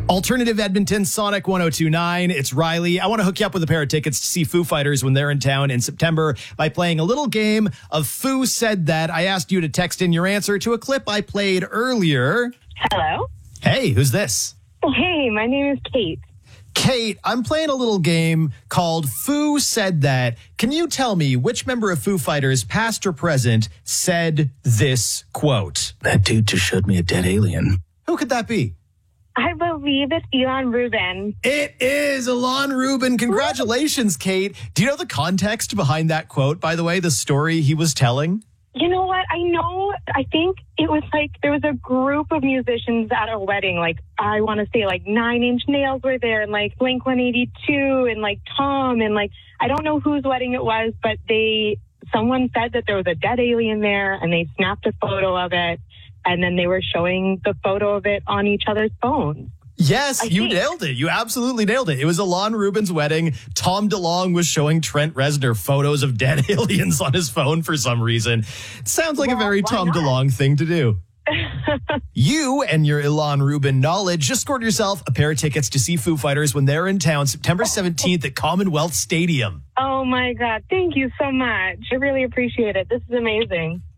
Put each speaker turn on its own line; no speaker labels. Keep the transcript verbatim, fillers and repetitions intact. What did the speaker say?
Alternative Edmonton, Sonic one oh two point nine. It's Riley. I want to hook you up with a pair of tickets to see Foo Fighters when they're in town in September by playing a little game of Foo Said That. I asked you to text in your answer to a clip I played earlier.
Hello.
Hey, who's this?
Hey, my name is Kate.
Kate, I'm playing a little game called Foo Said That. Can you tell me which member of Foo Fighters, past or present, said this quote?
That dude just showed me a dead alien.
Who could that be?
I believe it's Elon Rubin.
It is Elon Rubin. Congratulations, Kate. Do you know the context behind that quote, by the way, the story he was telling?
You know what? I know, I think it was like there was a group of musicians at a wedding. Like, I want to say like Nine Inch Nails were there and like Blink one eighty-two and like Tom and like, I don't know whose wedding it was, but they, someone said that there was a dead alien there and they snapped a photo of it. And then they were showing the photo of it on each other's phones.
Yes,
I
you
think.
nailed it. You absolutely nailed it. It was Elon Rubin's wedding. Tom DeLonge was showing Trent Reznor photos of dead aliens on his phone for some reason. It sounds like
Well,
a very
why
Tom
not?
DeLonge thing to do. You and your Elon Rubin knowledge just scored yourself a pair of tickets to see Foo Fighters when they're in town September seventeenth at Commonwealth Stadium.
Oh my God. Thank you so much. I really appreciate it. This is amazing.